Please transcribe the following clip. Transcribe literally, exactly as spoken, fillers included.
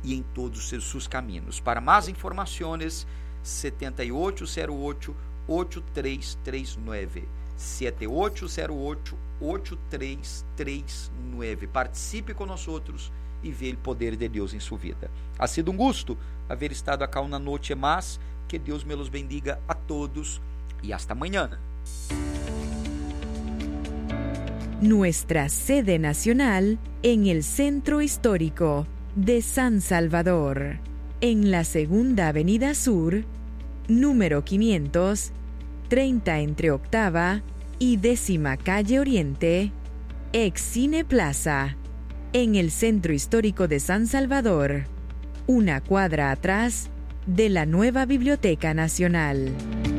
y en todos sus caminos. Para más informaciones, siete ocho cero ocho, ocho tres tres nueve. siete ocho cero ocho, ocho tres tres nueve. Participe com nós outros e veja o poder de Deus em sua vida. Ha sido um gosto haver estado acá uma noite mais. Que Deus me los bendiga a todos e hasta mañana. Nuestra sede nacional en el Centro Histórico de San Salvador, en la Segunda Avenida Sur, número quinientos, treinta entre Octava y Décima Calle Oriente, ex Cine Plaza, en el Centro Histórico de San Salvador, una cuadra atrás de la nueva Biblioteca Nacional.